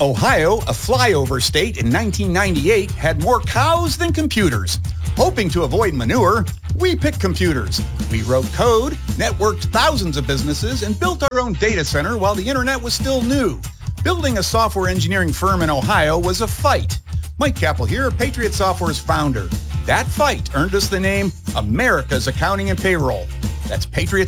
Ohio, a flyover state in 1998, had more cows than computers. Hoping to avoid manure, we picked computers. We wrote code, networked thousands of businesses, and built our own data center while the internet was still new. Building a software engineering firm in Ohio was a fight. Mike Capel here, Patriot Software's founder. That fight earned us the name America's Accounting and Payroll. That's Patriot